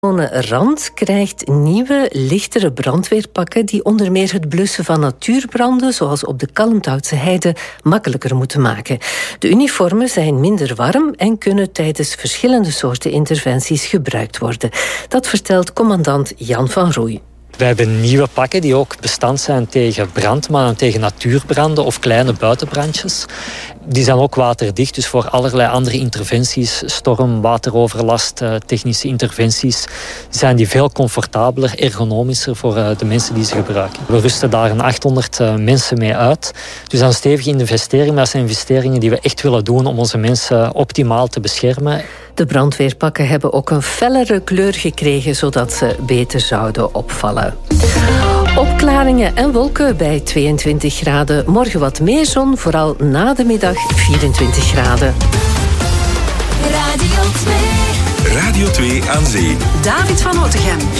Rand krijgt nieuwe, lichtere brandweerpakken die onder meer het blussen van natuurbranden, zoals op de Kalmthoutse Heide, makkelijker moeten maken. De uniformen zijn minder warm en kunnen tijdens verschillende soorten interventies gebruikt worden. Dat vertelt commandant Jan van Roei. We hebben nieuwe pakken die ook bestand zijn tegen brand, maar tegen natuurbranden of kleine buitenbrandjes. Die zijn ook waterdicht, dus voor allerlei andere interventies, storm, wateroverlast, technische interventies, zijn die veel comfortabeler, ergonomischer voor de mensen die ze gebruiken. We rusten daar een 800 mensen mee uit. Dus dat is een stevige investering, maar dat zijn investeringen die we echt willen doen om onze mensen optimaal te beschermen. De brandweerpakken hebben ook een fellere kleur gekregen, zodat ze beter zouden opvallen. Opklaringen en wolken bij 22 graden. Morgen wat meer zon, vooral na de middag 24 graden. Radio 2 aan Zee. David van Otegem.